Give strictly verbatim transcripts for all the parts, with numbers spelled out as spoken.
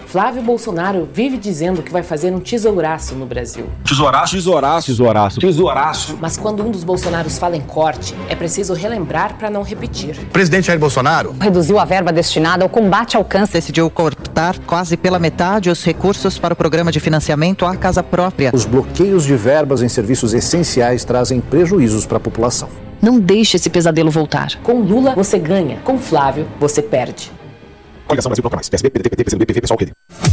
Flávio Bolsonaro vive dizendo que vai fazer um tesouraço no Brasil. Tesouraço? Tesouraço. Tesouraço. Tesouraço. Mas quando um dos Bolsonaros fala em corte, é preciso relembrar para não repetir. Presidente Jair Bolsonaro reduziu a verba destinada ao combate ao câncer. Decidiu cortar quase pela metade os recursos para o programa de financiamento à casa própria. Os bloqueios de verbas em serviços essenciais trazem prejuízos para a população. Não deixe esse pesadelo voltar. Com Lula, você ganha. Com Flávio, você perde. Coligação Brasil Bloco Mais. P S B, P D T, P T, P C do B, P V, Pessoal, Rede.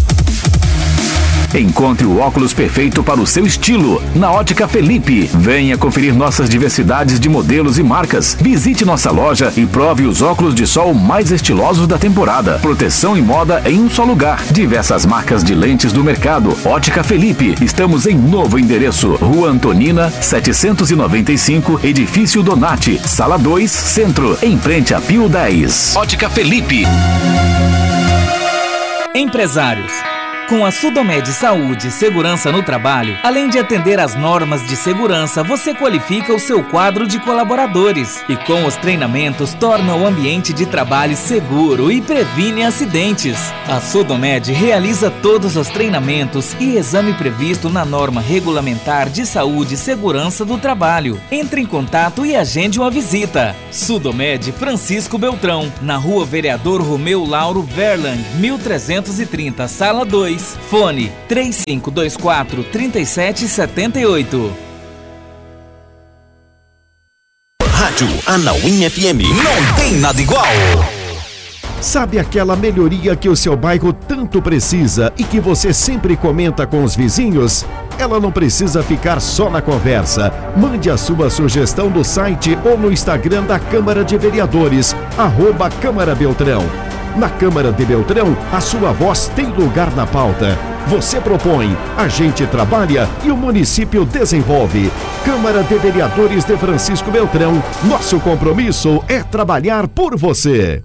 Encontre o óculos perfeito para o seu estilo na Ótica Felipe. Venha conferir nossas diversidades de modelos e marcas. Visite nossa loja e prove os óculos de sol mais estilosos da temporada. Proteção e moda em um só lugar. Diversas marcas de lentes do mercado. Ótica Felipe. Estamos em novo endereço. Rua Antonina, setecentos e noventa e cinco, Edifício Donati, Sala dois, Centro, em frente a Pio dez. Ótica Felipe. Empresários. Com a Sudomed Saúde e Segurança no Trabalho, além de atender às normas de segurança, você qualifica o seu quadro de colaboradores. E com os treinamentos, torna o ambiente de trabalho seguro e previne acidentes. A Sudomed realiza todos os treinamentos e exame previsto na norma regulamentar de saúde e segurança do trabalho. Entre em contato e agende uma visita. Sudomed Francisco Beltrão, na Rua Vereador Romeu Lauro Verlang, mil trezentos e trinta, Sala dois. Fone três cinco dois quatro, três sete sete oito. Rádio Anauim F M. Não tem nada igual. Sabe aquela melhoria que o seu bairro tanto precisa e que você sempre comenta com os vizinhos? Ela não precisa ficar só na conversa. Mande a sua sugestão no site ou no Instagram da Câmara de Vereadores, arroba Câmara Beltrão. Na Câmara de Beltrão, a sua voz tem lugar na pauta. Você propõe, a gente trabalha e o município desenvolve. Câmara de Vereadores de Francisco Beltrão, nosso compromisso é trabalhar por você.